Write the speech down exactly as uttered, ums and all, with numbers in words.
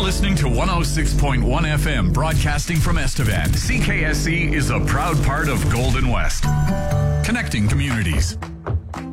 listening to one oh six point one F M, broadcasting from Estevan. C K S C is a proud part of Golden West, connecting communities.